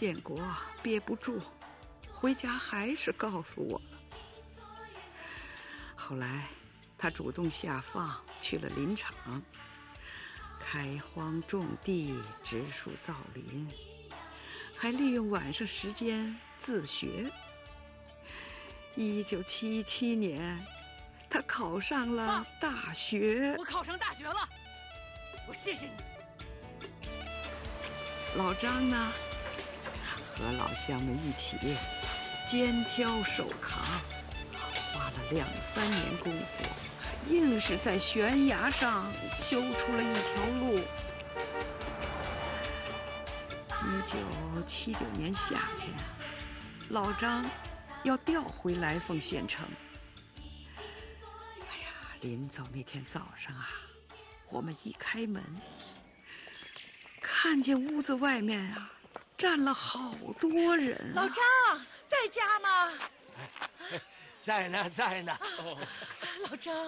建国憋不住，回家还是告诉我了。后来他主动下放去了林场，开荒种地，植树造林，还利用晚上时间自学。1977年，他考上了大学。 我考上大学了，我谢谢你。 老张呢，和老乡们一起肩挑手扛，花了2、3年功夫，硬是在悬崖上修出了一条路。1979年夏天，老张要调回来凤县城。哎呀，临走那天早上啊，我们一开门，看见屋子外面啊站了好多人。 老张在家吗？ 在呢，在呢。 老张，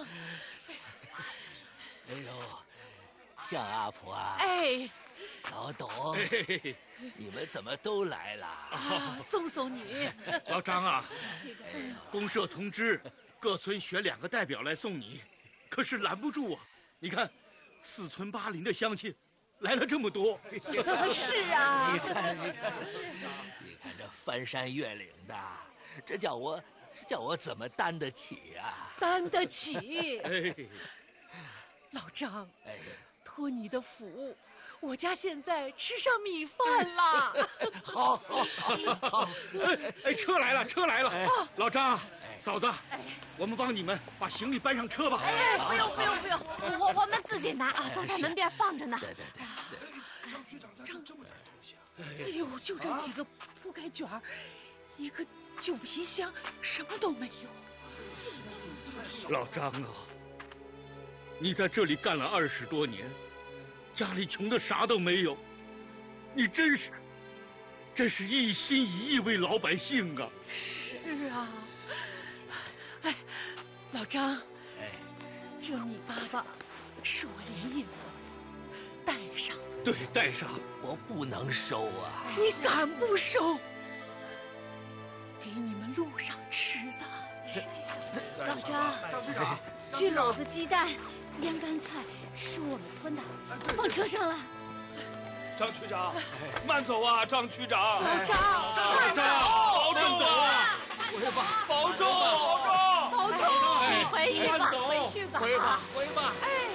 哎呦，向阿婆啊！ 哎， 老董，你们怎么都来了？ 送送你。 老张啊，公社通知各村选2个代表来送你，可是拦不住啊！你看，4村8邻的乡亲来了这么多。 是啊， 你看这翻山越岭的，这叫我怎么担得起啊？ 担得起。 哎， 老张， 哎， 托你的福，我家现在吃上米饭了。 好。 哎，车来了，车来了！老张，嫂子，我们帮你们把行李搬上车吧。 哎，不用，我们自己拿啊，都在门边放着呢。 对。 张局长带这么点东西啊！ 哎呦，就这几个铺盖卷儿，一个旧皮箱，什么都没有。 老张啊，你在这里干了20多年，家里穷的啥都没有，你真是一心一意为老百姓啊！ 是啊，哎，老张， 哎， 这米粑粑是我连夜做的，带上。 对，带上。 我不能收啊！ 你敢不收？给你们路上吃的。 老张，这篓子鸡蛋、腌干菜是我们村的，放车上了。 张区长，慢走啊，张区长。 老张， 慢走，保重啊！保重！ 保重！你回去吧，回去吧。 回吧。 哎。